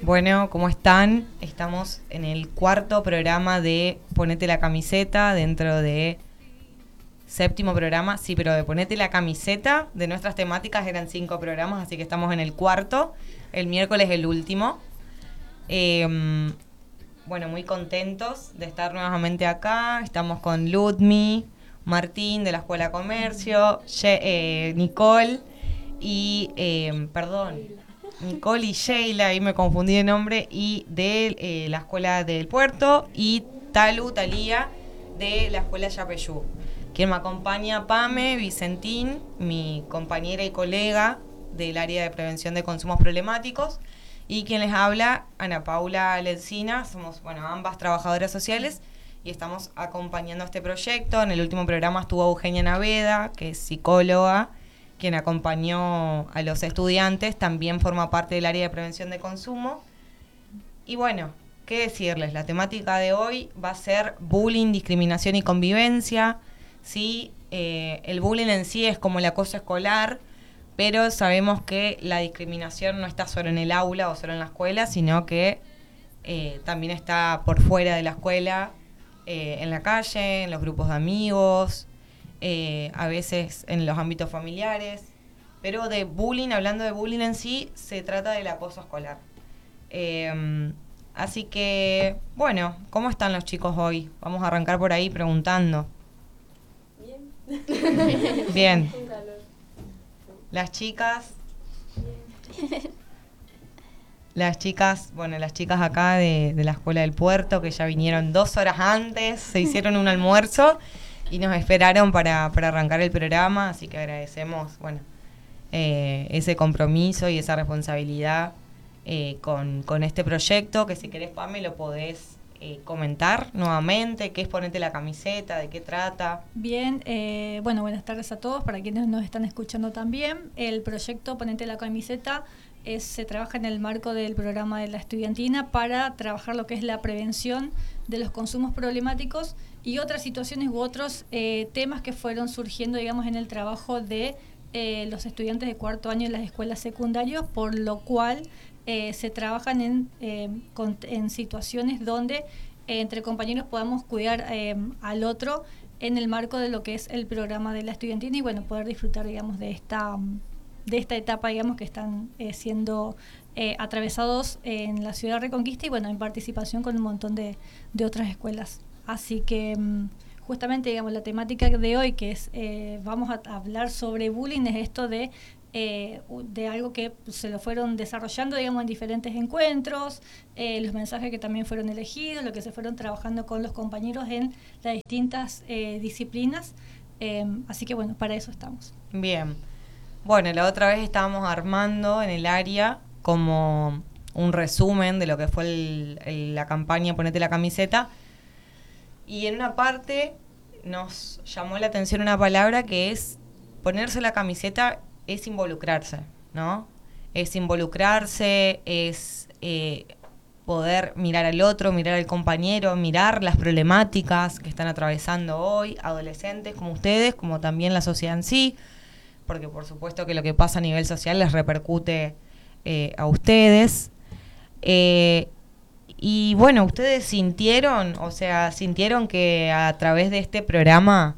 Bueno, ¿cómo están? Estamos en el cuarto programa de Ponete la Camiseta, dentro de séptimo programa, sí, pero de Ponete la Camiseta, de nuestras temáticas eran 5 programas, así que estamos en el cuarto, el miércoles el último. Bueno, muy contentos de estar nuevamente acá, estamos con Ludmi, Martín de la Escuela de Comercio, Nicole y, Nicole y Sheila, ahí me confundí de nombre, y de la Escuela del Puerto, y Talía, de la Escuela Yapeyú. Quien me acompaña, Pame Vicentín, mi compañera y colega del área de prevención de consumos problemáticos, y quien les habla, Ana Paula Lencina. Somos, ambas trabajadoras sociales y estamos acompañando este proyecto. En el último programa estuvo Eugenia Naveda, que es psicóloga, quien acompañó a los estudiantes, también forma parte del área de prevención de consumo. Y bueno, ¿qué decirles? La temática de hoy va a ser bullying, discriminación y convivencia. ¿Sí? El bullying en sí es como el acoso escolar, pero sabemos que la discriminación no está solo en el aula o solo en la escuela, sino que también está por fuera de la escuela, en la calle, en los grupos de amigos, a veces en los ámbitos familiares. Pero de bullying, hablando de bullying en sí, se trata del acoso escolar. Así que, bueno, ¿cómo están los chicos hoy? Vamos a arrancar por ahí preguntando. Bien. Bien. Las chicas. Las chicas acá de la Escuela del Puerto, que ya vinieron 2 horas antes, se hicieron un almuerzo y nos esperaron para arrancar el programa, así que agradecemos, ese compromiso y esa responsabilidad con este proyecto, que si querés, Pame, lo podés comentar nuevamente, qué es Ponete la Camiseta, de qué trata. Bien, buenas tardes a todos, para quienes nos están escuchando también. El proyecto Ponete la Camiseta se trabaja en el marco del programa de la estudiantina para trabajar lo que es la prevención de los consumos problemáticos y otras situaciones u otros temas que fueron surgiendo, digamos, en el trabajo de los estudiantes de cuarto año en las escuelas secundarias, por lo cual se trabajan en situaciones donde entre compañeros podamos cuidar al otro en el marco de lo que es el programa de la estudiantina y poder disfrutar, digamos, de esta etapa, digamos, que están siendo atravesados en la ciudad de Reconquista y en participación con un montón de otras escuelas. Así que justamente, digamos, la temática de hoy, que es vamos a hablar sobre bullying, es esto de algo que se lo fueron desarrollando, digamos, en diferentes encuentros, los mensajes que también fueron elegidos, lo que se fueron trabajando con los compañeros en las distintas disciplinas. Así que para eso estamos. Bien. Bueno, la otra vez estábamos armando en el área como un resumen de lo que fue la campaña Ponete la Camiseta, y en una parte nos llamó la atención una palabra que es ponerse la camiseta. Es involucrarse, ¿no? Es involucrarse, es poder mirar al otro, mirar al compañero, mirar las problemáticas que están atravesando hoy, adolescentes como ustedes, como también la sociedad en sí, porque por supuesto que lo que pasa a nivel social les repercute a ustedes. Y ustedes sintieron que a través de este programa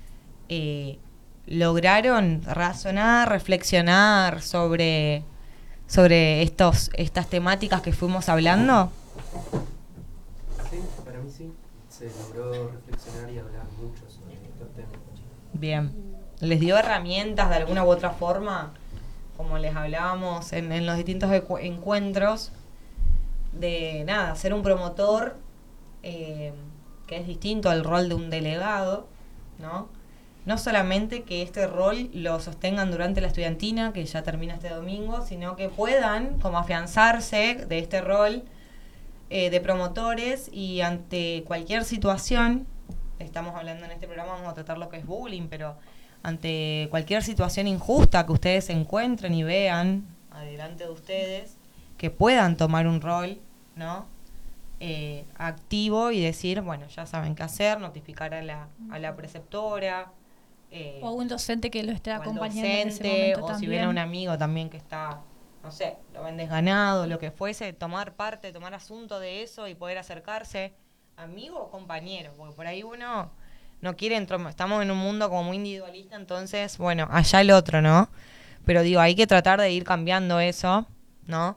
lograron razonar, reflexionar sobre estas temáticas que fuimos hablando. Sí, para mí sí. Se logró reflexionar y hablar mucho sobre estos temas. Bien. ¿Les dio herramientas de alguna u otra forma, como les hablábamos en los distintos encuentros, de ser un promotor, que es distinto al rol de un delegado, ¿no? No solamente que este rol lo sostengan durante la estudiantina, que ya termina este domingo, sino que puedan como afianzarse de este rol de promotores, y ante cualquier situación, estamos hablando en este programa, vamos a tratar lo que es bullying, pero ante cualquier situación injusta que ustedes encuentren y vean adelante de ustedes, que puedan tomar un rol, ¿no? Activo, y decir, ya saben qué hacer, notificar a la preceptora, o un docente que lo esté acompañando en ese docente, momento o también. si viene un amigo también que está no sé, lo ven desganado, lo que fuese, tomar parte, tomar asunto de eso y poder acercarse, amigo o compañero, porque por ahí uno no quiere estamos en un mundo como muy individualista, entonces, bueno, allá el otro, ¿no? Pero digo, hay que tratar de ir cambiando eso, ¿no?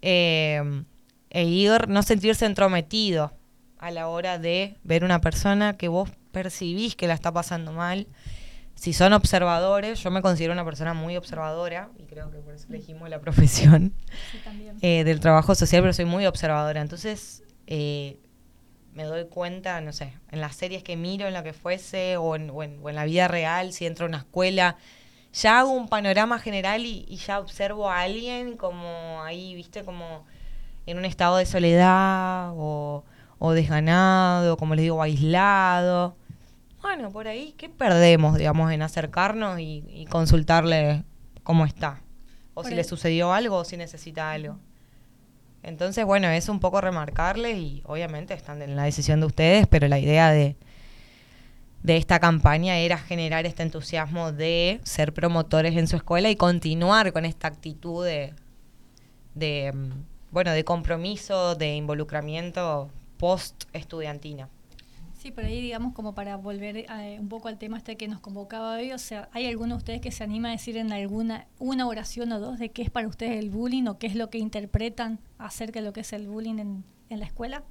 E ir, no sentirse entrometido a la hora de ver una persona que vos percibís que la está pasando mal. Si son observadores, yo me considero una persona muy observadora, y creo que por eso elegimos la profesión del trabajo social, pero soy muy observadora. Entonces, me doy cuenta, no sé, en las series que miro, en lo que fuese, o en la vida real, si entro a una escuela, ya hago un panorama general y ya observo a alguien como ahí, viste, como en un estado de soledad o desganado, como les digo, aislado. Bueno, por ahí, ¿qué perdemos, digamos, en acercarnos y consultarle cómo está? O si le sucedió algo o si necesita algo. Entonces, bueno, es un poco remarcarle y obviamente están en la decisión de ustedes, pero la idea de esta campaña era generar este entusiasmo de ser promotores en su escuela y continuar con esta actitud de compromiso, de involucramiento post-estudiantina. Sí, por ahí, digamos, como para volver un poco al tema este que nos convocaba hoy, o sea, ¿hay alguno de ustedes que se anima a decir en una oración o dos de qué es para ustedes el bullying o qué es lo que interpretan acerca de lo que es el bullying en la escuela?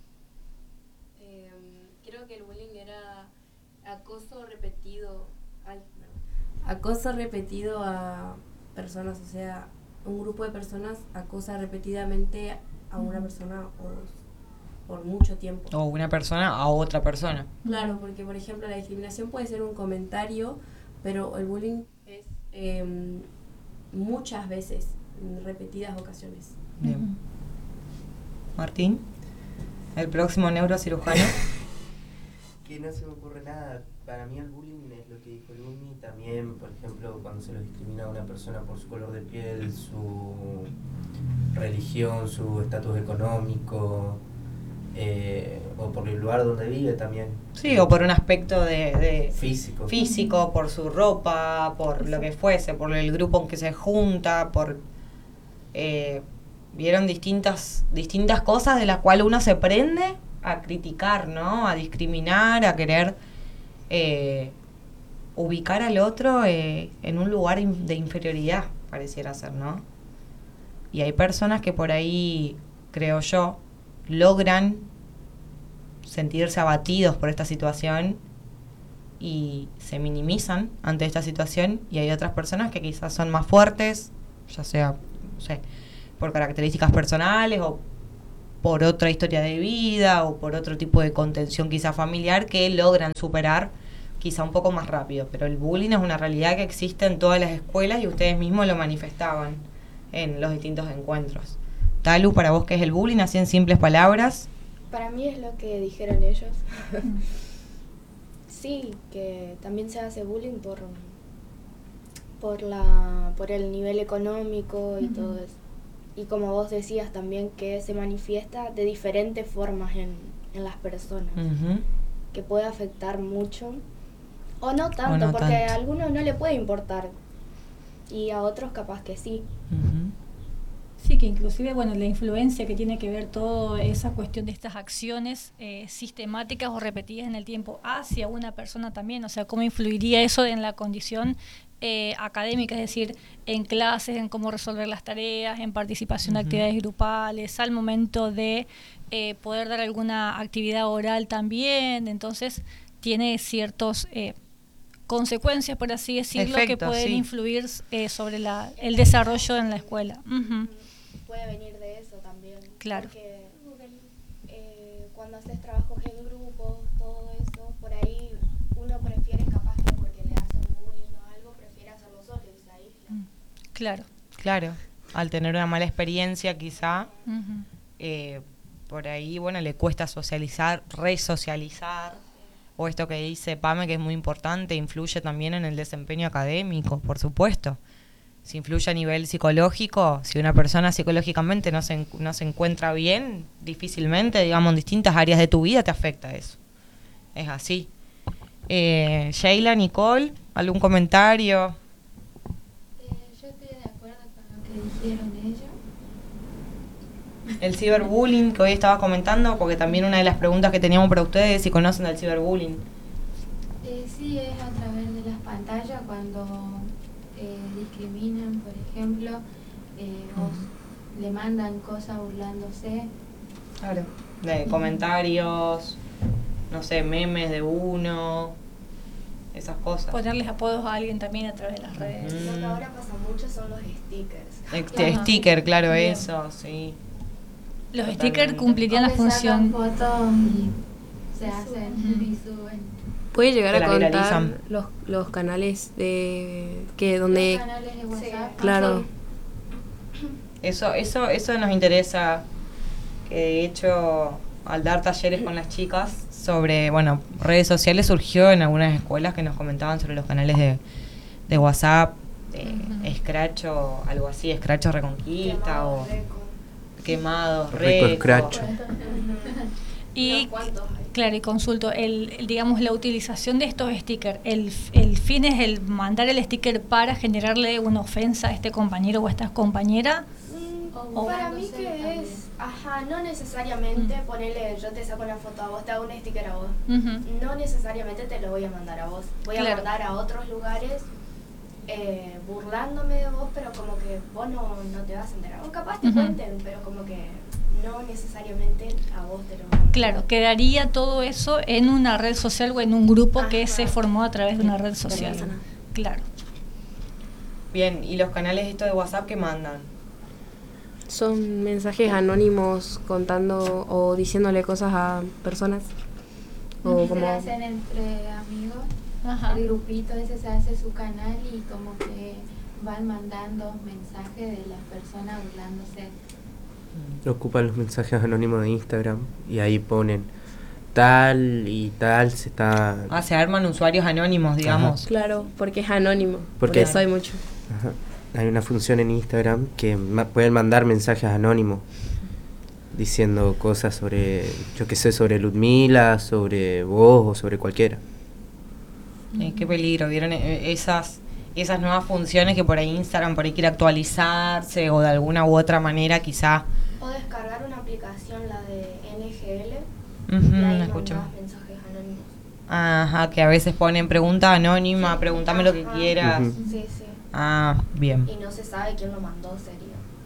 Creo que el bullying era acoso repetido a personas, o sea, un grupo de personas acosa repetidamente a una persona por mucho tiempo. O una persona a otra persona. Claro, porque por ejemplo la discriminación puede ser un comentario, pero el bullying es muchas veces, en repetidas ocasiones. Bien. Martín, el próximo neurocirujano. Que no se me ocurre nada. Para mí el bullying es lo que dijo Lumi. También, por ejemplo, cuando se lo discrimina a una persona por su color de piel, su religión, su estatus económico, o por el lugar donde vive también. Sí, o por un aspecto de físico, por su ropa, por lo que fuese, por el grupo en que se junta, por vieron distintas cosas de las cuales uno se prende a criticar, ¿no? A discriminar, a querer ubicar al otro en un lugar de inferioridad, pareciera ser, ¿no? Y hay personas que por ahí, creo yo, logran sentirse abatidos por esta situación y se minimizan ante esta situación, y hay otras personas que quizás son más fuertes, ya sea, no sé, por características personales o por otra historia de vida o por otro tipo de contención quizás familiar, que logran superar quizá un poco más rápido. Pero el bullying es una realidad que existe en todas las escuelas y ustedes mismos lo manifestaban en los distintos encuentros. Talu, para vos, ¿qué es el bullying? Así en simples palabras. Para mí es lo que dijeron ellos. Sí, que también se hace bullying por el nivel económico y todo eso. Y como vos decías también, que se manifiesta de diferentes formas en las personas, que puede afectar mucho o no tanto, porque a algunos no le puede importar y a otros capaz que sí. Sí, que inclusive, bueno, la influencia que tiene que ver toda esa cuestión de estas acciones sistemáticas o repetidas en el tiempo hacia una persona también, o sea, cómo influiría eso en la condición académica, es decir, en clases, en cómo resolver las tareas, en participación de actividades grupales, al momento de poder dar alguna actividad oral también. Entonces tiene ciertos consecuencias, por así decirlo, que pueden influir sobre el desarrollo en la escuela. Puede venir de eso también. Claro. Porque cuando haces trabajos en grupos, todo eso, por ahí uno prefiere, capaz que porque le hacen bullying o algo, prefiere hacerlo solo y se aísla. Claro. Al tener una mala experiencia quizá, por ahí, bueno, le cuesta socializar, resocializar, o esto que dice Pame, que es muy importante, influye también en el desempeño académico, por supuesto. Si influye a nivel psicológico, si una persona psicológicamente no se encuentra bien, difícilmente, digamos, en distintas áreas de tu vida te afecta eso. Es así. Sheila, Nicole, ¿algún comentario? Yo estoy de acuerdo con lo que dijeron El ciberbullying que hoy estaba comentando, porque también una de las preguntas que teníamos para ustedes es si conocen del ciberbullying. Sí, es a través de las pantallas cuando discriminan, por ejemplo, o le mandan cosas burlándose. Claro. De comentarios, no sé, memes de uno, esas cosas. Ponerles apodos a alguien también a través de las redes. Lo que ahora pasa mucho son los stickers. Ajá. Sticker, claro, Bien. eso, sí. Los Totalmente. stickers cumplirían la O que sacan función. fotos y se hacen y suben. Puede llegar Que a la contar viralizan. los canales de que Los donde canales de WhatsApp. claro. Eso nos interesa, que de hecho al dar talleres con las chicas sobre, bueno, redes sociales surgió en algunas escuelas que nos comentaban sobre los canales de WhatsApp, Scratch o algo así, Scratch o Reconquista o Quemados, Rico Scratch. Y Unos cuantos hay. claro, y consulto, digamos, la utilización de estos stickers, el fin es el mandar el sticker para generarle una ofensa a este compañero o a esta compañera. O Para mí burlándose que también. es, no necesariamente ponerle, yo te saco una foto a vos, te hago un sticker a vos. Ujú. No necesariamente te lo voy a mandar a vos. Voy a Claro. mandar a otros lugares burlándome de vos, pero como que vos no te vas a enterar. O capaz te Ujú. cuenten, pero como que no necesariamente a vos te lo mandan. Claro, quedaría todo eso en una red social o en un grupo que Ajá. se formó a través de una red social. pasa nada. Claro. Bien, ¿y los canales estos de WhatsApp que mandan? Son mensajes anónimos contando o diciéndole cosas a personas. O Se como hacen entre amigos. Ajá. El grupito ese se hace su canal y como que van mandando mensajes de las personas burlándose. Ocupan los mensajes anónimos de Instagram y ahí ponen tal y tal se está... Se arman usuarios anónimos, digamos. claro, porque es anónimo. Porque- Por eso hay mucho. Ajá. Hay una función en Instagram que pueden mandar mensajes anónimos diciendo cosas sobre, yo qué sé, sobre Ludmila, sobre vos o sobre cualquiera. Qué peligro, ¿vieron? Esas nuevas funciones que por ahí Instagram por ahí quiere actualizarse o de alguna u otra manera quizá... O descargar una aplicación, la de NGL, Ujú, y ahí la escucho. mandás mensajes anónimos. Ajá, que a veces ponen pregunta anónima, Sí, pregúntame lo que ajá. quieras. Ujú. Sí, sí. Bien. Y no se sabe quién lo mandó, sería.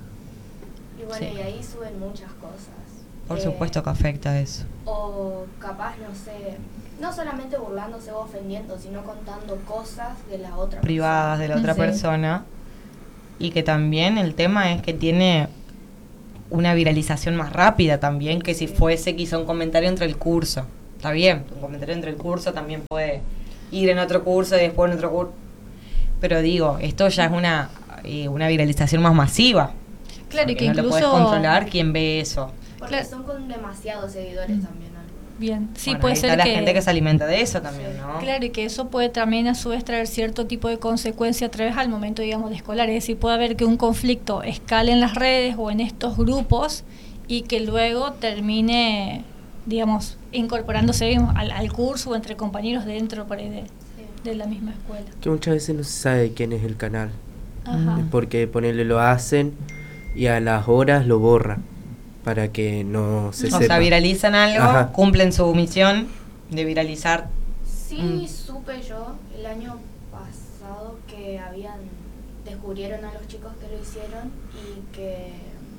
Y bueno, Sí. y ahí suben muchas cosas. Por supuesto que afecta eso. O capaz, no sé, no solamente burlándose o ofendiendo, sino contando cosas de la otra Privadas de la otra Sí. persona. Y que también el tema es que tiene una viralización más rápida también que si fuese quizá un comentario entre el curso. Está bien, un comentario entre el curso también puede ir en otro curso y después en otro curso. Pero digo, esto ya es una viralización más masiva. Claro, y Porque que no le puedes incluso... controlar quién ve eso. Porque Claro. son con demasiados seguidores también. algunos. Bien, sí, Bueno, puede ahí ser está que... la gente que se alimenta de eso también, ¿no? Claro, y que eso puede también a su vez traer cierto tipo de consecuencia a través al momento, digamos, de escolar. Es decir, puede haber que un conflicto escale en las redes o en estos grupos y que luego termine, digamos, incorporándose digamos, al curso o entre compañeros dentro por ahí de la misma escuela. Que muchas veces no se sabe quién es el canal. Ajá. Es porque ponerle lo hacen y a las horas lo borran para que no se O sepa. sea, viralizan algo, Ajá. cumplen su misión de viralizar. Sí, supe yo el año pasado que descubrieron a los chicos que lo hicieron y que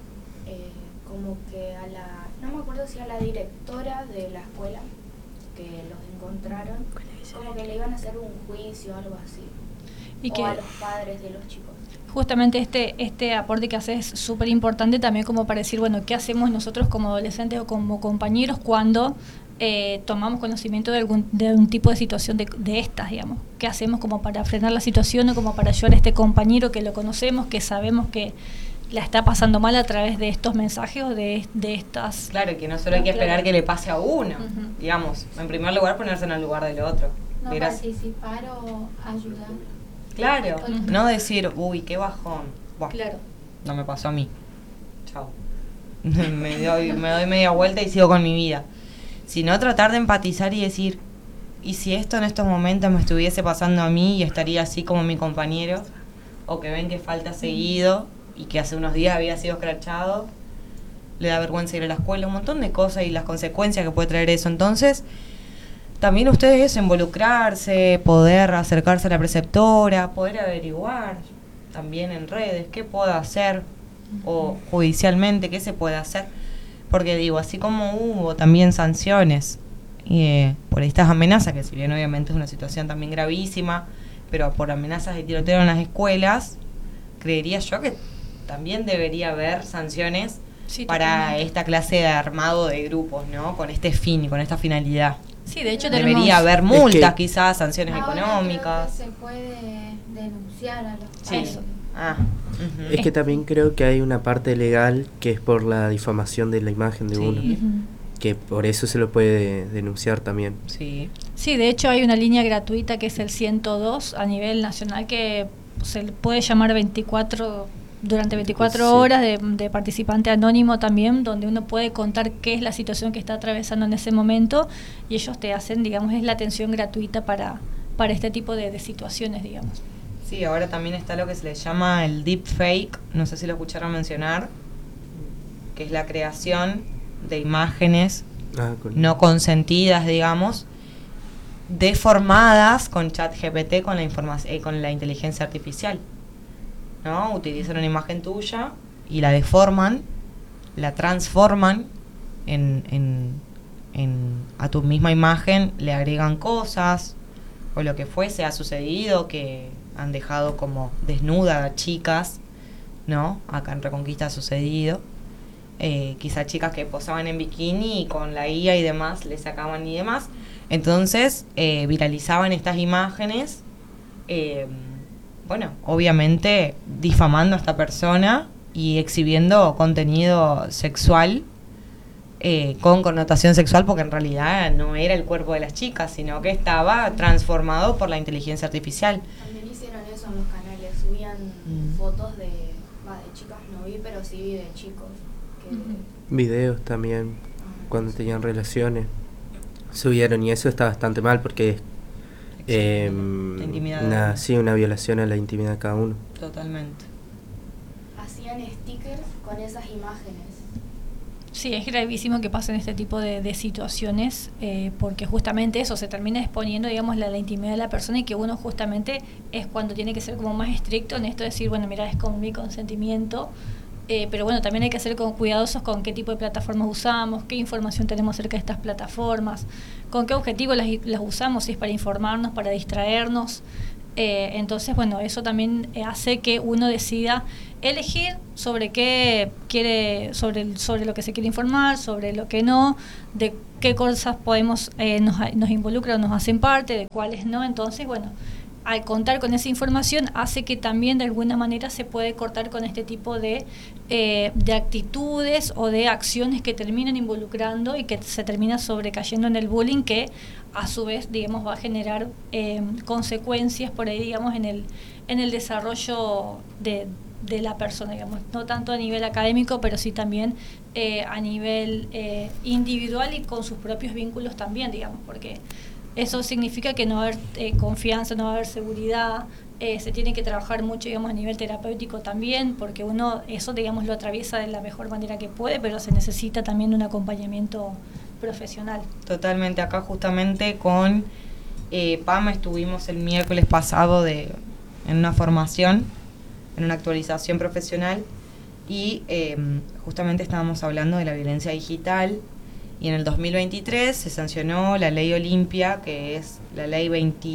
como que no me acuerdo si a la directora de la escuela que los encontraron, como que le iban a hacer un juicio o algo así. Y o que a los padres de los chicos. justamente este aporte que haces es súper importante también como para decir, bueno, ¿qué hacemos nosotros como adolescentes o como compañeros cuando tomamos conocimiento de algún tipo de situación de estas, digamos? ¿Qué hacemos como para frenar la situación o como para ayudar a este compañero que lo conocemos, que sabemos que la está pasando mal a través de estos mensajes o de estas... Claro, que no solo hay que esperar que le pase a uno. Ujú. Digamos, en primer lugar ponerse en el lugar del otro. No Verás- participar o ayudar. Claro, Ujú. no decir, uy, qué bajón. Buah, Claro. no me pasó a mí. Chao. me doy media vuelta y sigo con mi vida. Sino tratar de empatizar y decir, ¿y si esto en estos momentos me estuviese pasando a mí y estaría así como mi compañero? O que ven que falta seguido y que hace unos días había sido escrachado. le da vergüenza ir a la escuela, un montón de cosas y las consecuencias que puede traer eso. Entonces, también ustedes involucrarse, poder acercarse a la preceptora, poder averiguar también en redes qué puedo hacer o judicialmente qué se puede hacer. Porque digo, así como hubo también sanciones por estas amenazas, que si bien obviamente es una situación también gravísima, pero por amenazas de tiroteo en las escuelas, creería yo que también debería haber sanciones para esta clase de armado de grupos, ¿no? Con este fin y con esta finalidad. Sí, de hecho debería haber multas, quizás, sanciones económicas. Creo que se puede denunciar a los padres. Es que también creo que hay una parte legal que es por la difamación de la imagen de uno. Que por eso se lo puede denunciar también. Sí, de hecho hay una línea gratuita que es el 102 a nivel nacional que se puede llamar durante 24 horas de participante anónimo también, donde uno puede contar qué es la situación que está atravesando en ese momento y ellos te hacen, digamos, es la atención gratuita para este tipo de situaciones, digamos. Sí, ahora también está lo que se le llama el deepfake, no sé si lo escucharon mencionar, que es la creación de imágenes no consentidas, digamos, deformadas con ChatGPT, con la inteligencia artificial, ¿no? Utilizan una imagen tuya y la deforman, la transforman a tu misma imagen, le agregan cosas o lo que fuese. Ha sucedido que han dejado como desnuda a chicas, ¿no? Acá en Reconquista ha sucedido. Quizá chicas que posaban en bikini y con la IA y demás le sacaban y demás. Entonces viralizaban estas imágenes, obviamente difamando a esta persona y exhibiendo contenido sexual con connotación sexual, porque en realidad no era el cuerpo de las chicas, sino que estaba transformado por la inteligencia artificial. También hicieron eso en los canales, subían fotos de chicas, no vi, pero sí vi de chicos. Videos también, cuando tenían relaciones, subieron, y eso está bastante mal porque es una violación a la intimidad de cada uno. Totalmente. Hacían stickers con esas imágenes. Sí, es gravísimo que pasen este tipo de situaciones, porque justamente eso se termina exponiendo, digamos, la intimidad de la persona, y que uno justamente es cuando tiene que ser como más estricto en esto de decir, bueno, mira, es con mi consentimiento. Pero bueno, también hay que ser cuidadosos con qué tipo de plataformas usamos, qué información tenemos acerca de estas plataformas, con qué objetivo las usamos, si es para informarnos, para distraernos. Entonces, bueno, eso también hace que uno decida elegir sobre qué quiere, sobre lo que se quiere informar, sobre lo que no, de qué cosas podemos nos involucran o nos hacen parte, de cuáles no. Entonces, bueno, al contar con esa información hace que también de alguna manera se puede cortar con este tipo de actitudes o de acciones que terminan involucrando y que se termina sobrecayendo en el bullying, que a su vez, digamos, va a generar consecuencias por ahí, digamos, en el desarrollo de la persona, digamos, no tanto a nivel académico, pero sí también a nivel individual y con sus propios vínculos también, digamos, porque eso significa que no va a haber confianza, no va a haber seguridad, se tiene que trabajar mucho, digamos, a nivel terapéutico también, porque uno eso, digamos, lo atraviesa de la mejor manera que puede, pero se necesita también un acompañamiento profesional. Totalmente. Acá justamente con PAMA estuvimos el miércoles pasado en una formación, en una actualización profesional, y justamente estábamos hablando de la violencia digital. Y en el 2023 se sancionó la ley Olimpia, que es la ley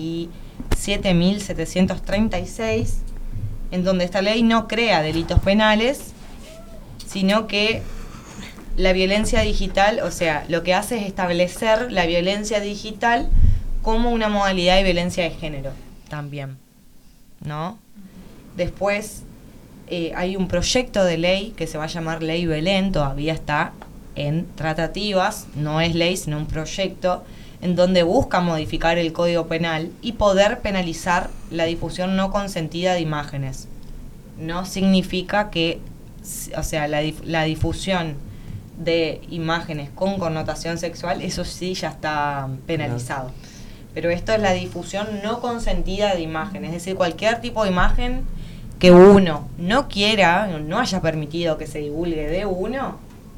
27.736, en donde esta ley no crea delitos penales, sino que la violencia digital, o sea, lo que hace es establecer la violencia digital como una modalidad de violencia de género también, ¿no? Después hay un proyecto de ley que se va a llamar Ley Belén, todavía está en tratativas, no es ley, sino un proyecto en donde busca modificar el Código Penal y poder penalizar la difusión no consentida de imágenes. No significa que, o sea, la difusión de imágenes con connotación sexual, eso sí ya está penalizado. Pero esto es la difusión no consentida de imágenes, es decir, cualquier tipo de imagen que uno no quiera, no haya permitido que se divulgue de uno,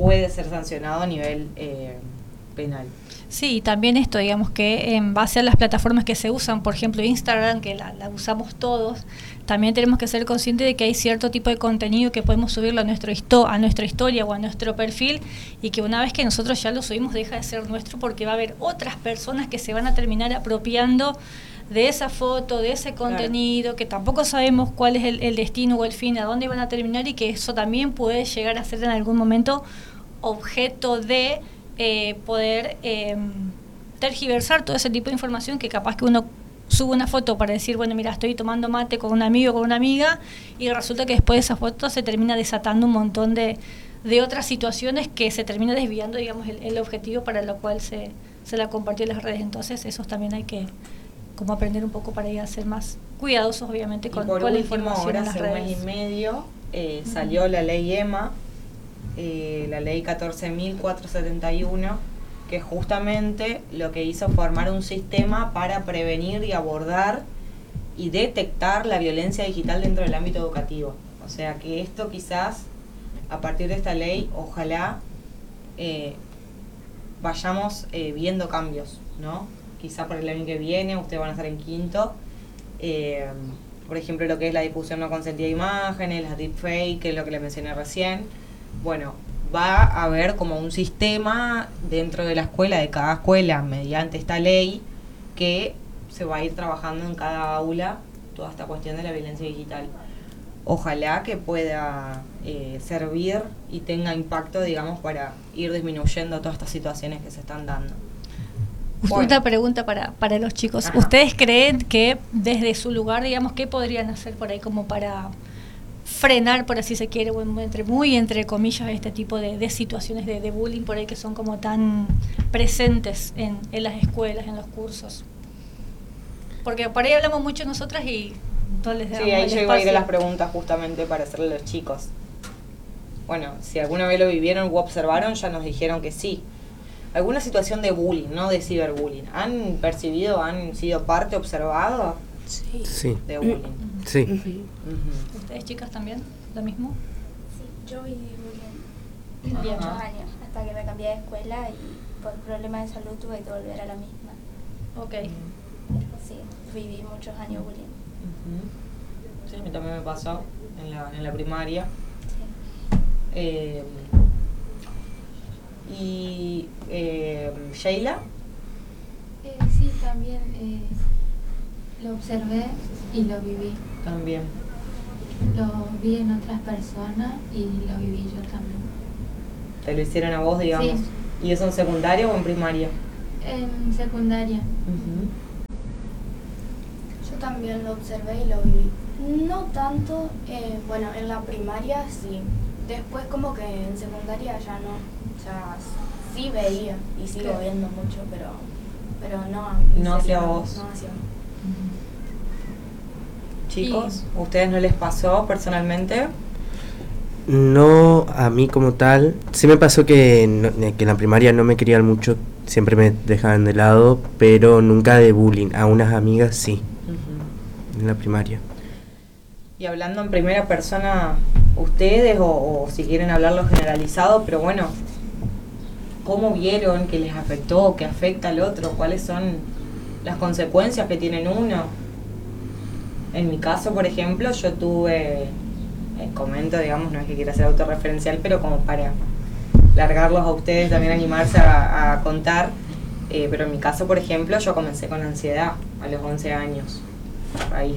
puede ser sancionado a nivel penal. Sí, y también esto, digamos que en base a las plataformas que se usan, por ejemplo Instagram, que la usamos todos, también tenemos que ser conscientes de que hay cierto tipo de contenido que podemos subirlo a nuestra historia o a nuestro perfil, y que una vez que nosotros ya lo subimos deja de ser nuestro, porque va a haber otras personas que se van a terminar apropiando de esa foto, de ese contenido, claro, que tampoco sabemos cuál es el destino o el fin, a dónde van a terminar, y que eso también puede llegar a ser en algún momento objeto de poder tergiversar todo ese tipo de información, que capaz que uno sube una foto para decir, bueno, mira, estoy tomando mate con un amigo o con una amiga, y resulta que después de esa foto se termina desatando un montón de otras situaciones que se termina desviando, digamos, el objetivo para lo cual se la compartió en las redes. Entonces, eso también hay que como aprender un poco para ir a ser más cuidadosos, obviamente, con la información en las redes. Hace un mes y medio salió la ley EMA, la ley 14.471, que justamente lo que hizo fue formar un sistema para prevenir y abordar y detectar la violencia digital dentro del ámbito educativo. O sea que esto quizás, a partir de esta ley, ojalá vayamos viendo cambios, ¿no? Quizá por el año que viene, ustedes van a estar en quinto. Por ejemplo, lo que es la difusión no consentida de imágenes, las deepfake, que es lo que les mencioné recién. Bueno, va a haber como un sistema dentro de la escuela, de cada escuela, mediante esta ley, que se va a ir trabajando en cada aula toda esta cuestión de la violencia digital. Ojalá que pueda servir y tenga impacto, digamos, para ir disminuyendo todas estas situaciones que se están dando. Bueno. Una pregunta para los chicos. Ajá. ¿Ustedes creen que desde su lugar, digamos, qué podrían hacer por ahí como para frenar, por así se quiere, entre comillas, este tipo de situaciones de bullying por ahí que son como tan presentes en las escuelas, en los cursos? Porque por ahí hablamos mucho nosotras y no les damos el espacio. Sí, ahí yo iba a ir a las preguntas justamente para hacerle a los chicos. Bueno, si alguna vez lo vivieron o observaron, ya nos dijeron que sí. ¿Alguna situación de bullying, no de ciberbullying? ¿Han percibido, han sido parte, observado? Sí. De bullying. Sí. Uh-huh. ¿Ustedes, chicas, también? ¿Lo mismo? Sí, yo viví bullying muchos años, hasta que me cambié de escuela y por problemas de salud tuve que volver a la misma. Ok. Sí, viví muchos años bullying. Uh-huh. Sí, a mí también me pasó en la primaria. Sí. ¿Y Sheila? Sí, también lo observé y lo viví. También. Lo vi en otras personas y lo viví yo también. ¿Te lo hicieron a vos, digamos? Sí. ¿Y eso en secundaria o en primaria? En secundaria. Uh-huh. Yo también lo observé y lo viví. No tanto, bueno, en la primaria sí. Después como que en secundaria ya no. O sea, sí veía y sigo viendo mucho, pero no hacia vos. No hacia vos. Chicos, ¿ustedes no les pasó personalmente? No, a mí como tal. Sí me pasó que en la primaria no me querían mucho, siempre me dejaban de lado, pero nunca de bullying. A unas amigas sí, en la primaria. Y hablando en primera persona, ustedes, o si quieren hablarlo generalizado, pero bueno, ¿cómo vieron que les afectó, que afecta al otro? ¿Cuáles son las consecuencias que tienen uno? En mi caso, por ejemplo, yo tuve, comento, digamos, no es que quiera ser autorreferencial, pero como para largarlos a ustedes, también animarse a contar, pero en mi caso, por ejemplo, yo comencé con ansiedad a los 11 años, a raíz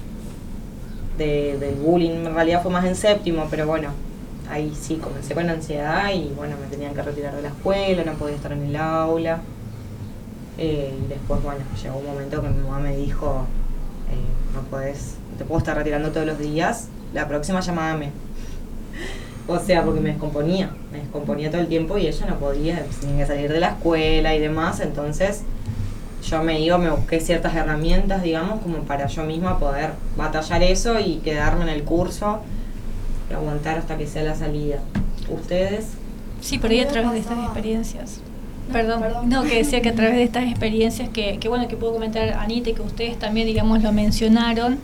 del bullying. En realidad fue más en séptimo, pero bueno, ahí sí, comencé con ansiedad y bueno, me tenían que retirar de la escuela, no podía estar en el aula. Y después, bueno, llegó un momento que mi mamá me dijo, no te puedo estar retirando todos los días, la próxima llamádame. O sea, porque me descomponía todo el tiempo y ella no podía, tenía que salir de la escuela y demás, entonces yo me busqué ciertas herramientas, digamos, como para yo misma poder batallar eso y quedarme en el curso y aguantar hasta que sea la salida. ¿Ustedes? Sí, por ahí a través de estas experiencias. Perdón, no, que decía que a través de estas experiencias que bueno, que puedo comentar Anita y que ustedes también, digamos, lo mencionaron,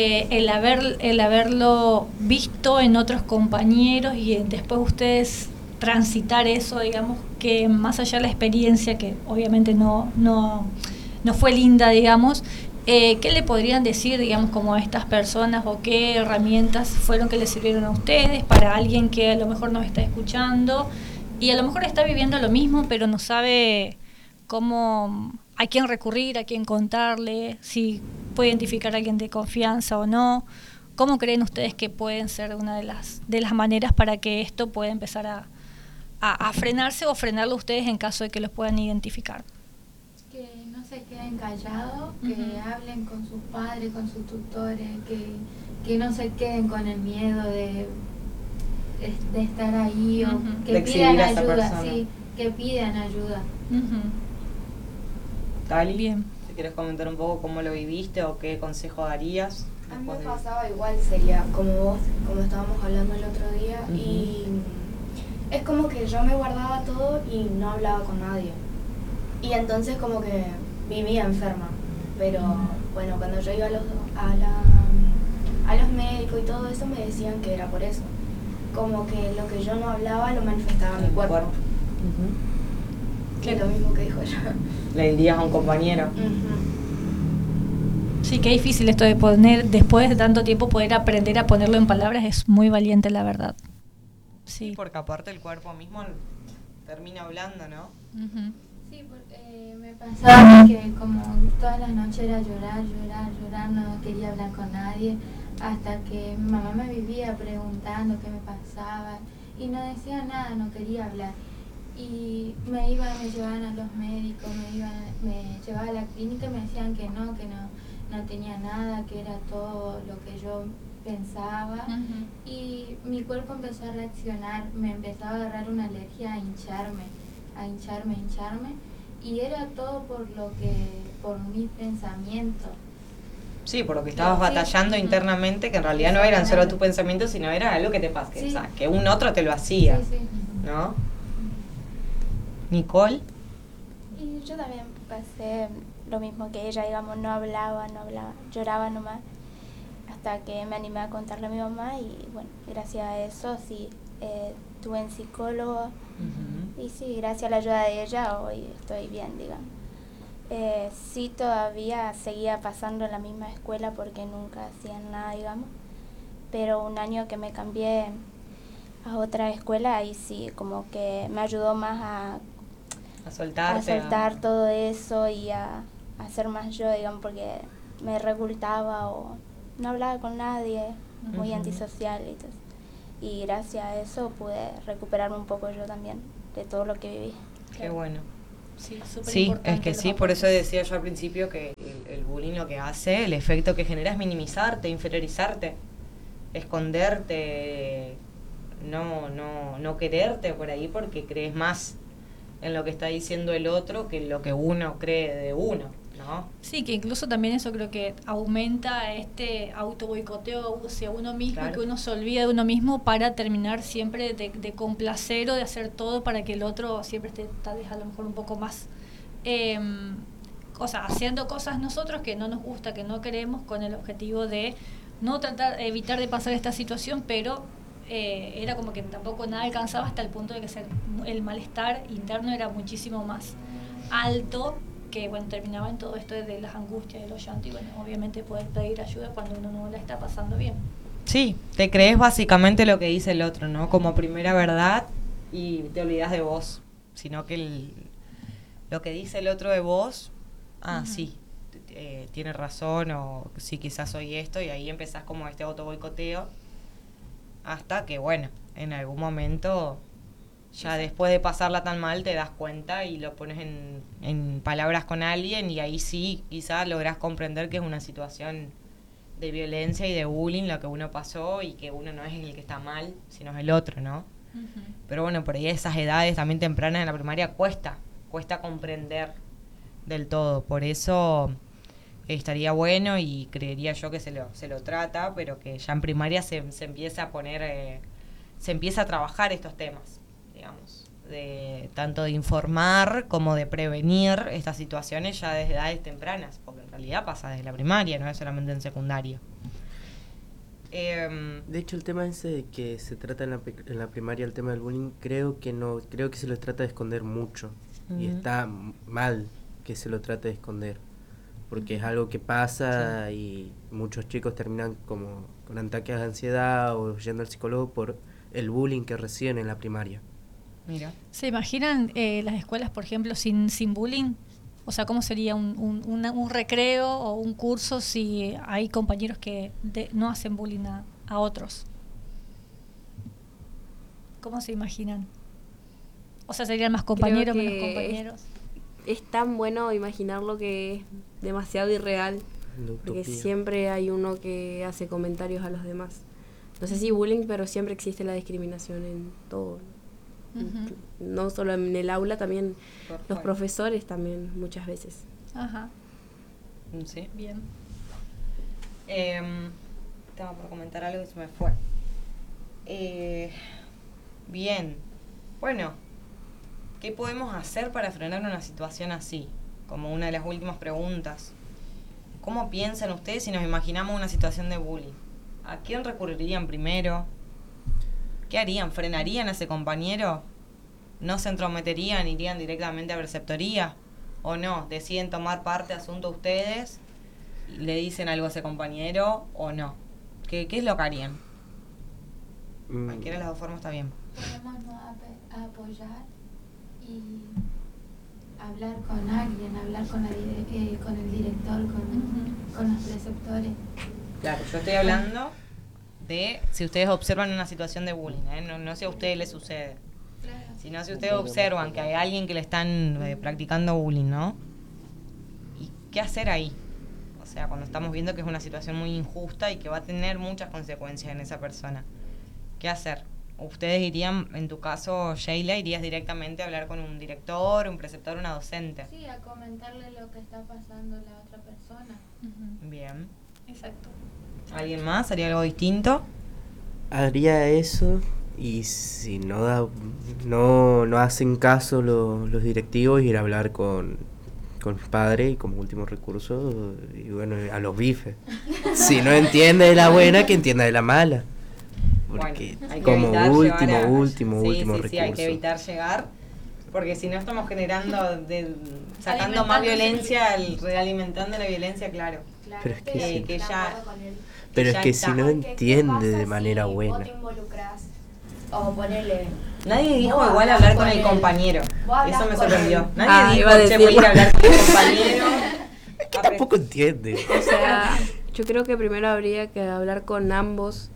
el haberlo visto en otros compañeros y después ustedes transitar eso, digamos, que más allá de la experiencia, que obviamente no fue linda, digamos, ¿qué le podrían decir, digamos, como a estas personas, o qué herramientas fueron que les sirvieron a ustedes para alguien que a lo mejor nos está escuchando y a lo mejor está viviendo lo mismo, pero no sabe cómo, a quién recurrir, a quién contarle, si puede identificar a alguien de confianza o no? ¿Cómo creen ustedes que pueden ser una de las maneras para que esto pueda empezar a frenarse, o frenarlo ustedes en caso de que los puedan identificar? Que no se queden callados, que hablen con sus padres, con sus tutores, que no se queden con el miedo de estar ahí, o que de pidan ayuda, persona. sí, que pidan ayuda. Tali, Bien. si quieres comentar un poco cómo lo viviste o qué consejo darías. A mí me pasaba igual, sería como vos, como estábamos hablando el otro día, y es como que yo me guardaba todo y no hablaba con nadie. Y entonces como que vivía enferma. Pero bueno, cuando yo iba a los médicos y todo eso, me decían que era por eso. Como que lo que yo no hablaba lo manifestaba mi cuerpo. Que es lo mismo que dijo ella. ¿Le dirías a un compañero? Sí, qué difícil esto de poner, después de tanto tiempo, poder aprender a ponerlo en palabras. Es muy valiente, la verdad. Sí, porque aparte el cuerpo mismo termina hablando, ¿no? Sí, porque me pasaba que como todas las noches era llorar, no quería hablar con nadie, hasta que mi mamá me vivía preguntando qué me pasaba y no decía nada, no quería hablar. Y me llevaban a los médicos, me llevaban a la clínica y me decían que no tenía nada, que era todo lo que yo pensaba. Y mi cuerpo empezó a reaccionar, me empezó a agarrar una alergia a hincharme, y era todo por mis pensamientos. Sí, por lo que estabas batallando internamente, que en realidad no eran solo tus pensamientos, sino era algo que te pasaba, o sea, que un otro te lo hacía, ¿no? Nicole. Y yo también pasé lo mismo que ella, digamos, no hablaba, lloraba nomás, hasta que me animé a contarle a mi mamá, y bueno, gracias a eso sí, estuve en psicólogo, y sí, gracias a la ayuda de ella hoy estoy bien, digamos. Sí, todavía seguía pasando en la misma escuela porque nunca hacían nada, digamos, pero un año que me cambié a otra escuela, ahí sí, como que me ayudó más a soltar todo eso y a ser más yo, digamos, porque me revoltaba o no hablaba con nadie, muy antisocial y todo. Y gracias a eso pude recuperarme un poco yo también de todo lo que viví. Qué bueno. Sí, es que sí, por eso decía yo al principio que el bullying lo que hace, el efecto que genera es minimizarte, inferiorizarte, esconderte, no quererte por ahí porque crees más en lo que está diciendo el otro que en lo que uno cree de uno, ¿no? Sí, que incluso también eso creo que aumenta este autoboicoteo hacia uno mismo, claro, que uno se olvida de uno mismo para terminar siempre de complacer o de hacer todo para que el otro siempre esté tal vez a lo mejor un poco más haciendo cosas nosotros que no nos gusta, que no queremos, con el objetivo de no evitar de pasar esta situación, pero era como que tampoco nada alcanzaba, hasta el punto de que el malestar interno era muchísimo más alto, que bueno, terminaba en todo esto de las angustias, de los llantos, y bueno, obviamente poder pedir ayuda cuando uno no la está pasando bien. Sí, te crees básicamente lo que dice el otro, ¿no? Como primera verdad, y te olvidas de vos, sino que lo que dice el otro de vos, sí, tiene razón, o sí, quizás soy esto, y ahí empezás como este autoboicoteo, hasta que bueno, en algún momento ya después de pasarla tan mal te das cuenta y lo pones en palabras con alguien, y ahí sí quizás lográs comprender que es una situación de violencia y de bullying lo que uno pasó, y que uno no es el que está mal, sino es el otro, ¿no? Pero bueno, por ahí esas edades también tempranas en la primaria cuesta comprender del todo, por eso estaría bueno, y creería yo que se lo trata, pero que ya en primaria se empieza a poner, se empieza a trabajar estos temas, digamos, tanto de informar como de prevenir estas situaciones ya desde edades tempranas, porque en realidad pasa desde la primaria, no es solamente en secundaria. De hecho, el tema ese de que se trata en la primaria, el tema del bullying, creo que se lo trata de esconder mucho. Y está mal que se lo trate de esconder, porque es algo que pasa y muchos chicos terminan como con ataques de ansiedad o yendo al psicólogo por el bullying que reciben en la primaria. Mira. ¿Se imaginan las escuelas, por ejemplo, sin bullying? O sea, ¿cómo sería un recreo o un curso si hay compañeros que no hacen bullying a otros? ¿Cómo se imaginan? O sea, ¿serían más compañeros, menos compañeros? Es tan bueno imaginarlo que es demasiado irreal. Porque siempre hay uno que hace comentarios a los demás. No sé si bullying, pero siempre existe la discriminación en todo. No solo en el aula, también los profesores también muchas veces. Ajá. Sí. Bien. Estaba por comentar algo y se me fue. Bien. Bueno, ¿qué podemos hacer para frenar una situación así? Como una de las últimas preguntas. ¿Cómo piensan ustedes si nos imaginamos una situación de bullying? ¿A quién recurrirían primero? ¿Qué harían? ¿Frenarían a ese compañero? ¿No se entrometerían? ¿Irían directamente a preceptoría? ¿O no? ¿Deciden tomar parte asunto ustedes? ¿Y le dicen algo a ese compañero o no? ¿Qué es lo que harían? Cualquiera de las dos formas está bien. Podemos no apoyar y hablar con alguien, hablar con el director, con los preceptores. Claro, yo estoy hablando de si ustedes observan una situación de bullying, no si a ustedes les sucede. Claro. Sino si ustedes observan que hay alguien que le están practicando bullying, ¿no? ¿Y qué hacer ahí? O sea, cuando estamos viendo que es una situación muy injusta y que va a tener muchas consecuencias en esa persona. ¿Qué hacer? Ustedes irían, en tu caso, Sheila, irías directamente a hablar con un director, un preceptor, una docente. Sí, a comentarle lo que está pasando a la otra persona. Bien. Exacto. ¿Alguien más? ¿Haría algo distinto? Haría eso, y si no hacen caso los directivos, ir a hablar con el padre y como último recurso, y bueno, a los bifes. Si no entiende de la buena, que entienda de la mala. Porque bueno, hay que como último recurso. Sí, hay que evitar llegar, porque si no estamos generando, sacando más violencia, realimentando la violencia, claro. Pero es que ya... Pero es que si no Porque, entiende ¿qué de pasa manera si buena? vos te involucrás? O ponele... Nadie dijo Vos igual hablás hablar con con el él. compañero. Vos hablás Eso me con sorprendió. él. Nadie iba a dijo, che, voy a ir decirlo. a hablar con el compañero. Es que tampoco entiende. O sea, yo creo que primero habría que hablar con ambos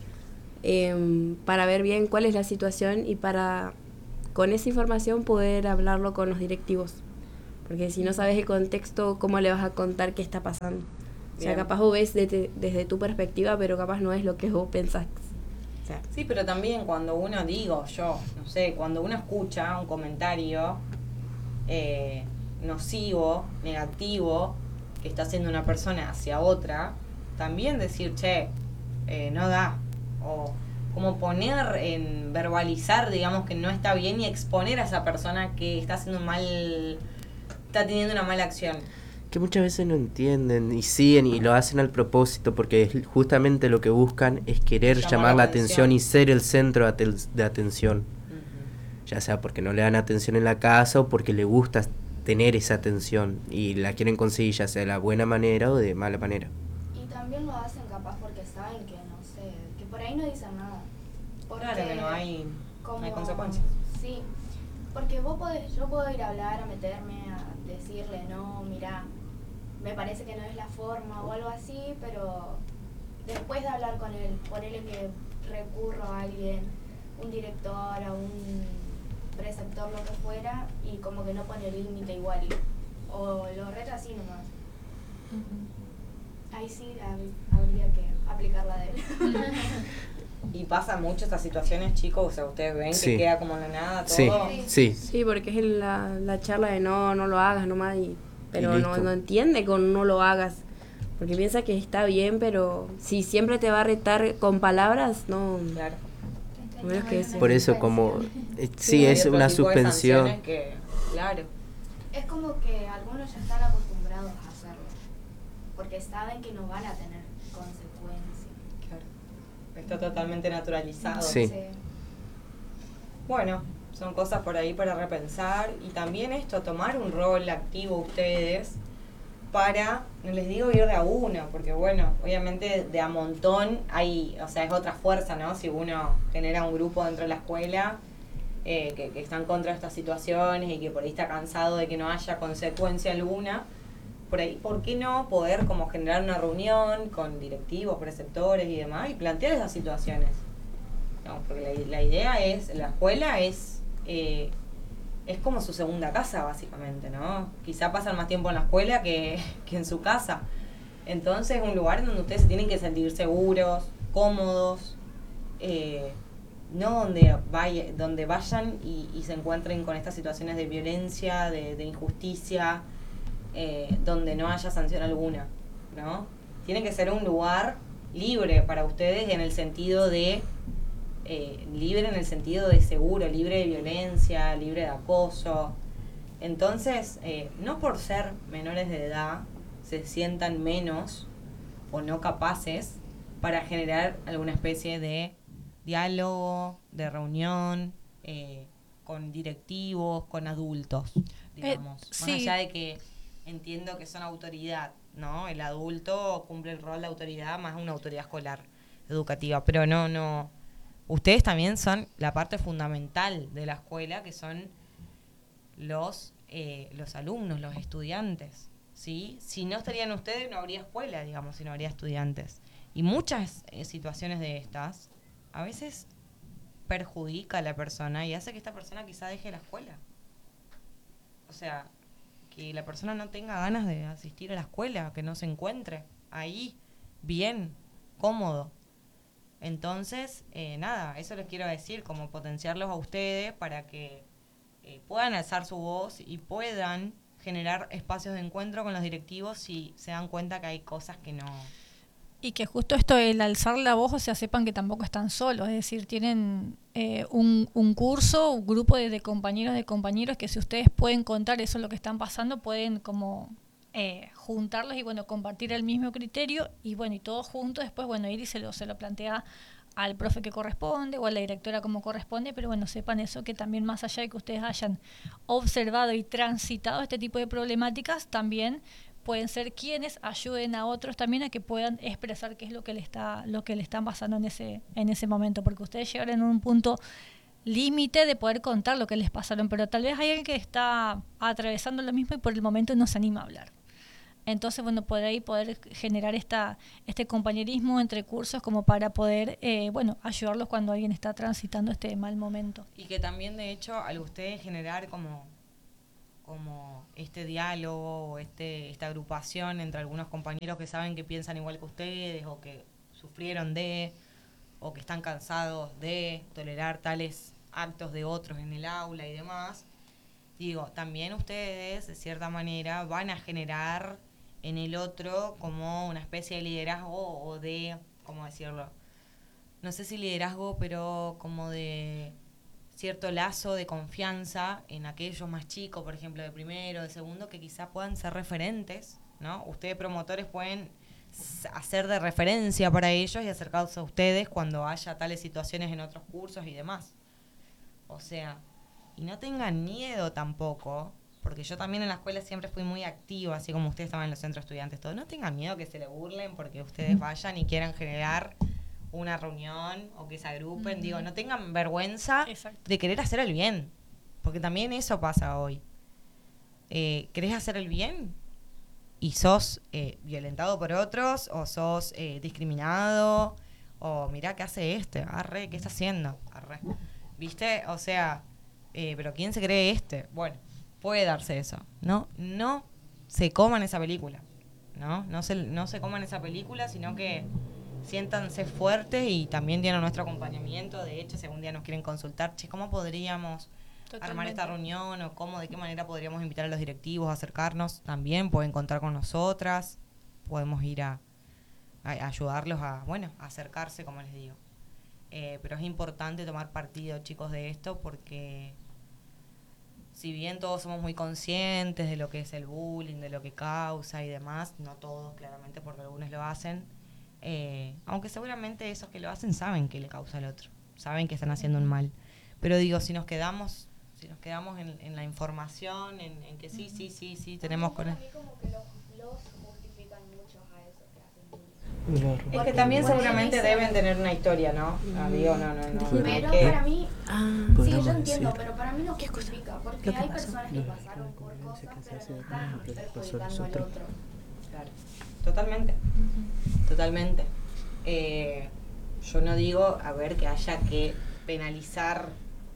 para ver bien cuál es la situación y para con esa información poder hablarlo con los directivos. Porque si no sabes el contexto, ¿cómo le vas a contar qué está pasando? O sea, Bien. capaz vos ves desde tu perspectiva, pero capaz no es lo que vos pensás. O sea, Sí, pero también cuando uno, cuando uno escucha un comentario nocivo, negativo, que está haciendo una persona hacia otra, también decir, che, no da. O como poner verbalizar, digamos, que no está bien y exponer a esa persona que está haciendo está teniendo una mala acción. Que muchas veces no entienden y siguen y lo hacen al propósito, porque justamente lo que buscan es querer llamar la atención y ser el centro de atención. Ya sea porque no le dan atención en la casa o porque le gusta tener esa atención y la quieren conseguir ya sea de la buena manera o de mala manera. Y también lo hacen capaz porque saben que, no sé, que por ahí no dicen nada. Porque Claro que no hay consecuencias. Sí, porque yo puedo ir a hablar, a meterme, a decirle, no, mira, me parece que no es la forma o algo así, pero después de hablar con él, ponele que recurro a alguien, un director, a un preceptor, lo que fuera, y como que no pone límite igual, o lo reta así nomás. Ahí sí habría que aplicar la de él. Y pasa mucho estas situaciones, chicos, o sea, ustedes ven Sí. que queda como en la nada todo. Sí. sí, porque es la charla de no lo hagas nomás, pero listo. no entiende con no lo hagas. Porque piensa que está bien, pero si siempre te va a retar con palabras, no. Claro. No es que eso. Por eso como Sí, hay es otro una tipo de suspensión. sanciones que, claro. Es como que algunos ya están acostumbrados a hacerlo, porque saben que no van a tener consecuencias. Claro. Está totalmente naturalizado. Sí. Bueno, son cosas por ahí para repensar y también esto, tomar un rol activo ustedes para, no les digo ir de a uno, porque bueno, obviamente de a montón hay, o sea, es otra fuerza, ¿no? Si uno genera un grupo dentro de la escuela que están contra estas situaciones y que por ahí está cansado de que no haya consecuencia alguna, por ahí, ¿por qué no poder como generar una reunión con directivos, preceptores y demás y plantear esas situaciones? No, porque la idea es, la escuela es como su segunda casa, básicamente, ¿no? Quizá pasan más tiempo en la escuela que en su casa. Entonces, es un lugar en donde ustedes se tienen que sentir seguros, cómodos, no donde vayan y se encuentren con estas situaciones de violencia, de injusticia, donde no haya sanción alguna, ¿no? Tiene que ser un lugar libre para ustedes en el sentido de libre en el sentido de seguro, libre de violencia, libre de acoso. Entonces, no por ser menores de edad se sientan menos o no capaces para generar alguna especie de diálogo, de reunión con directivos, con adultos, digamos. Sí. Más allá de que entiendo que son autoridad, ¿no? El adulto cumple el rol de autoridad más una autoridad escolar, educativa, pero no. Ustedes también son la parte fundamental de la escuela, que son los alumnos, los estudiantes, ¿sí? Si no estarían ustedes, no habría escuela, digamos, si no habría estudiantes. Y muchas situaciones de estas, a veces perjudica a la persona y hace que esta persona quizá deje la escuela. O sea, que la persona no tenga ganas de asistir a la escuela, que no se encuentre ahí bien, cómodo. Entonces, nada, eso les quiero decir, como potenciarlos a ustedes para que puedan alzar su voz y puedan generar espacios de encuentro con los directivos si se dan cuenta que hay cosas que no... Y que justo esto, el alzar la voz, o sea, sepan que tampoco están solos, es decir, tienen un curso, un grupo de compañeros que si ustedes pueden contar eso lo que están pasando, pueden como juntarlos y bueno, compartir el mismo criterio y bueno, y todos juntos después, bueno, ir y se lo plantea al profe que corresponde o a la directora como corresponde, pero bueno, sepan eso, que también más allá de que ustedes hayan observado y transitado este tipo de problemáticas, también pueden ser quienes ayuden a otros también a que puedan expresar qué es lo que le están pasando en ese momento, porque ustedes llegaron a un punto límite de poder contar lo que les pasaron, pero tal vez hay alguien que está atravesando lo mismo y por el momento no se anima a hablar. Entonces, bueno, por ahí poder generar este compañerismo entre cursos como para poder, ayudarlos cuando alguien está transitando este mal momento. Y que también, de hecho, al ustedes generar como este diálogo o esta agrupación entre algunos compañeros que saben que piensan igual que ustedes o que sufrieron o que están cansados de tolerar tales actos de otros en el aula y demás, digo, también ustedes de cierta manera van a generar en el otro como una especie de liderazgo o de, ¿cómo decirlo? No sé si liderazgo, pero como de cierto lazo de confianza en aquellos más chicos, por ejemplo, de primero, de segundo, que quizá puedan ser referentes, ¿no? Ustedes promotores pueden hacer de referencia para ellos y acercarse a ustedes cuando haya tales situaciones en otros cursos y demás. O sea, y no tengan miedo tampoco, porque yo también en la escuela siempre fui muy activa, así como ustedes estaban en los centros estudiantes, todo. No tengan miedo que se le burlen porque ustedes vayan y quieran generar una reunión o que se agrupen. Digo, no tengan vergüenza de querer hacer el bien, porque también eso pasa hoy. ¿Querés hacer el bien? Y sos violentado por otros, o sos discriminado, o mirá qué hace arre, ¿qué está haciendo? Arre. ¿Viste? O sea, pero ¿quién se cree este? Bueno, puede darse eso. No se coman esa película, no se coman esa película, sino que siéntanse fuertes y también tienen nuestro acompañamiento. De hecho, si algún día nos quieren consultar, ¿cómo podríamos armar esta reunión? O de qué manera podríamos invitar a los directivos a acercarnos? También pueden contar con nosotras. Podemos ir a ayudarlos a acercarse, como les digo. Pero es importante tomar partido, chicos, de esto, porque si bien todos somos muy conscientes de lo que es el bullying, de lo que causa y demás, no todos, claramente, porque algunos lo hacen, Aunque seguramente esos que lo hacen saben que le causa al otro, saben que están haciendo un mal. Pero digo, si nos quedamos en la información, en que sí, tenemos con él. Como que los justifican mucho a eso que hacen bullying. Es que también seguramente deben tener una historia, ¿no? Digo, no. Pero que... para mí, sí, yo entiendo, decir. pero para mí no justifica, porque hay personas que pasaron por cosas, pero no están perjudicando al otro. Claro, totalmente. Yo no digo, que haya que penalizar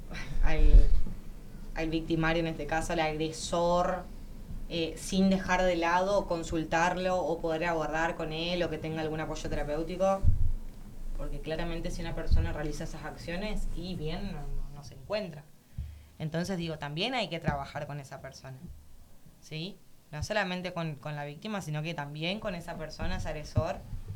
al victimario, en este caso al agresor, sin dejar de lado o consultarlo o poder abordar con él o que tenga algún apoyo terapéutico, porque claramente si una persona realiza esas acciones y bien no se encuentra. Entonces digo, también hay que trabajar con esa persona, ¿sí? No solamente con la víctima, sino que también con esa persona, ese agresor,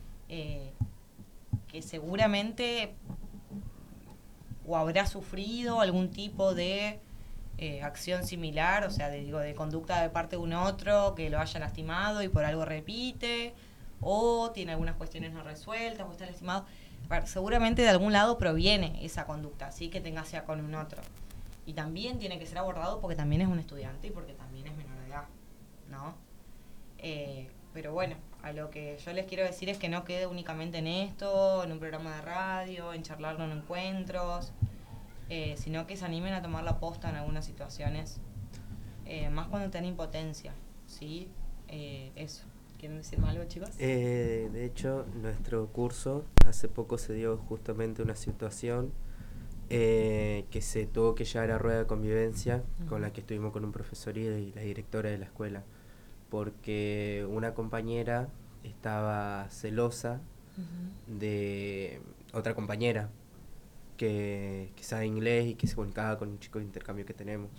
que seguramente o habrá sufrido algún tipo de acción similar, o sea, de conducta de parte de un otro que lo haya lastimado y por algo repite, o tiene algunas cuestiones no resueltas, o está lastimado. Seguramente de algún lado proviene esa conducta, ¿sí? Que tenga hacia con un otro. Y también tiene que ser abordado porque también es un estudiante y porque también es menor de edad, ¿no? Pero bueno, a lo que yo les quiero decir es que no quede únicamente en esto, en un programa de radio, en charlarlo en encuentros, sino que se animen a tomar la posta en algunas situaciones, más cuando están en impotencia, ¿sí? Eso. ¿Quieren decirme algo, chicos? De hecho, nuestro curso hace poco se dio justamente una situación que se tuvo que llevar a rueda de convivencia, con la que estuvimos con un profesor y la directora de la escuela, porque una compañera estaba celosa de otra compañera que sabe inglés y que se comunicaba con un chico de intercambio que tenemos.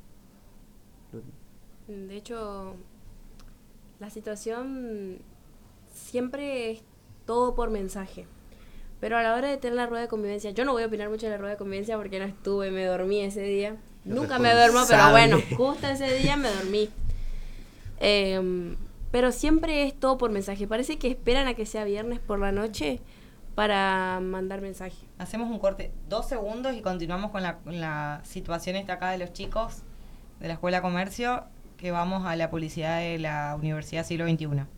De hecho, la situación siempre es todo por mensaje. Pero a la hora de tener la rueda de convivencia, yo no voy a opinar mucho de la rueda de convivencia porque no estuve, me dormí ese día. Nunca me duermo, pero bueno, justo ese día me dormí. Pero siempre es todo por mensaje. Parece que esperan a que sea viernes por la noche para mandar mensaje. Hacemos un corte, 2 segundos y continuamos con la situación esta acá de los chicos de la Escuela Comercio, que vamos a la publicidad de la Universidad Siglo XXI.